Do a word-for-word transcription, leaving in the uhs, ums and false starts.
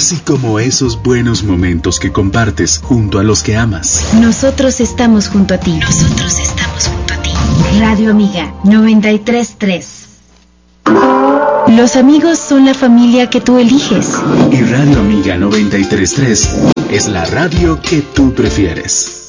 así como esos buenos momentos que compartes junto a los que amas. Nosotros estamos junto a ti. Nosotros estamos junto a ti. Radio Amiga noventa y tres punto tres. Los amigos son la familia que tú eliges. Y Radio Amiga noventa y tres punto tres es la radio que tú prefieres.